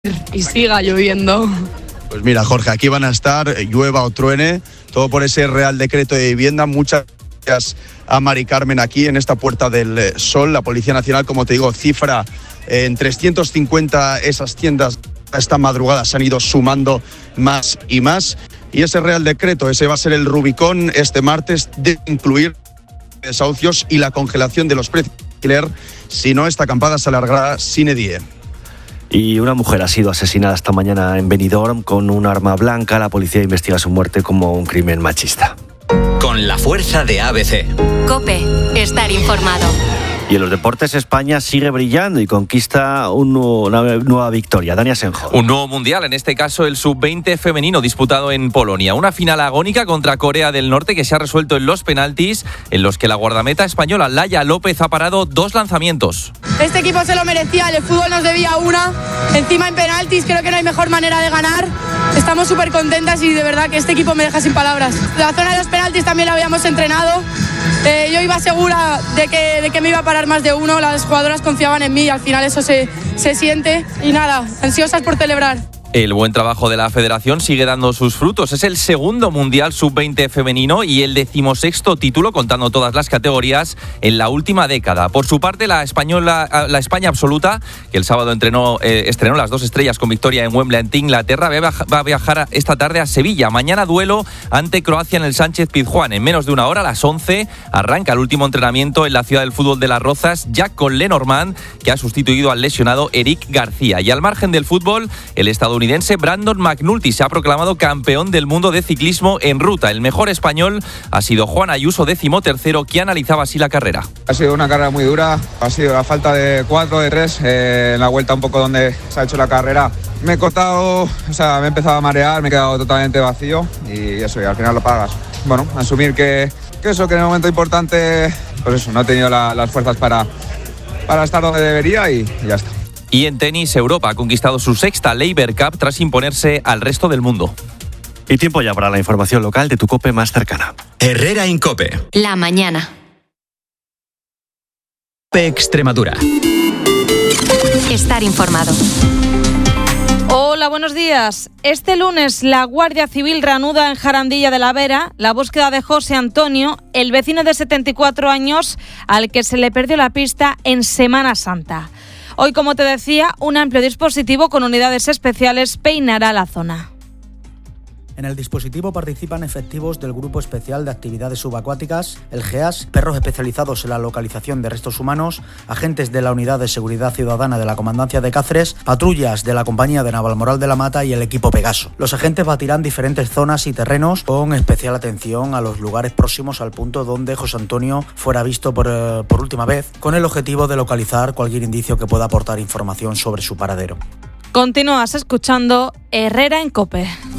y siga lloviendo. Pues mira, Jorge, aquí van a estar, llueva o truene, todo por ese Real Decreto de Vivienda. Muchas gracias a Mari Carmen aquí en esta Puerta del Sol. La Policía Nacional, como te digo, cifra en 350 esas tiendas. Esta madrugada se han ido sumando más y más. Y ese Real Decreto, ese va a ser el Rubicón este martes, de incluir desahucios y la congelación de los precios de alquiler. Si no, esta acampada se alargará sine die. Y una mujer ha sido asesinada esta mañana en Benidorm con un arma blanca. La policía investiga su muerte como un crimen machista. Con la fuerza de ABC. COPE. Estar informado. Y en los deportes, España sigue brillando y conquista una nueva victoria. Dani Asenjo. Un nuevo mundial, en este caso el sub-20 femenino disputado en Polonia. Una final agónica contra Corea del Norte que se ha resuelto en los penaltis, en los que la guardameta española Laia López ha parado 2 lanzamientos. Este equipo se lo merecía, el fútbol nos debía una. Encima en penaltis, creo que no hay mejor manera de ganar. Estamos súper contentas y de verdad que este equipo me deja sin palabras. La zona de los penaltis también la habíamos entrenado. Yo iba segura de que me iba a parar más de uno, las jugadoras confiaban en mí y al final eso se siente. Y nada, ansiosas por celebrar. El buen trabajo de la federación sigue dando sus frutos. Es el segundo mundial sub-20 femenino y el 16º título, contando todas las categorías, en la última década. Por su parte, la España absoluta, que el sábado estrenó las 2 estrellas con victoria en Wembley ante Inglaterra, va a viajar esta tarde a Sevilla. Mañana duelo ante Croacia en el Sánchez-Pizjuán. En menos de una hora, a las 11, arranca el último entrenamiento en la ciudad del fútbol de Las Rozas, ya con Lenormand, que ha sustituido al lesionado Eric García. Y al margen del fútbol, el estadounidense Brandon McNulty se ha proclamado campeón del mundo de ciclismo en ruta. El mejor español ha sido Juan Ayuso, 13º, que analizaba así la carrera. Ha sido una carrera muy dura, ha sido la falta de 4, de 3, en la vuelta un poco donde se ha hecho la carrera. Me he cortado, me he empezado a marear, me he quedado totalmente vacío y eso, y al final lo pagas. Bueno, asumir que eso, que en el momento importante, pues eso, no he tenido las fuerzas para estar donde debería y ya está. Y en tenis, Europa ha conquistado su 6ª Laver Cup tras imponerse al resto del mundo. Y tiempo ya para la información local de tu COPE más cercana. Herrera Incope. La mañana. Extremadura. Estar informado. Hola, buenos días. Este lunes la Guardia Civil reanuda en Jarandilla de la Vera la búsqueda de José Antonio, el vecino de 74 años al que se le perdió la pista en Semana Santa. Hoy, como te decía, un amplio dispositivo con unidades especiales peinará la zona. En el dispositivo participan efectivos del Grupo Especial de Actividades Subacuáticas, el GEAS, perros especializados en la localización de restos humanos, agentes de la Unidad de Seguridad Ciudadana de la Comandancia de Cáceres, patrullas de la Compañía de Navalmoral de la Mata y el equipo Pegaso. Los agentes batirán diferentes zonas y terrenos con especial atención a los lugares próximos al punto donde José Antonio fuera visto por última vez, con el objetivo de localizar cualquier indicio que pueda aportar información sobre su paradero. Continúas escuchando Herrera en COPE.